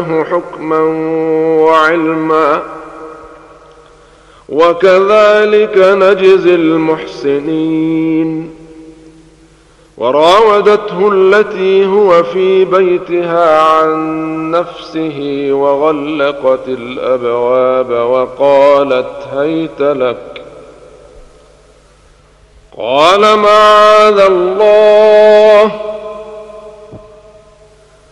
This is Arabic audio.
آتيناه حكما وعلما وكذلك نجزي المحسنين. وراودته التي هو في بيتها عن نفسه وغلقت الأبواب وقالت هيت لك. قال معاذ الله